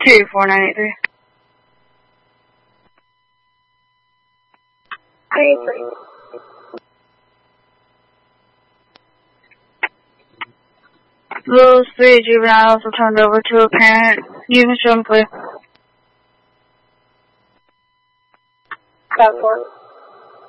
24983. 83. Those 3 juveniles were turned over to a parent. You can show them, please. Got 4.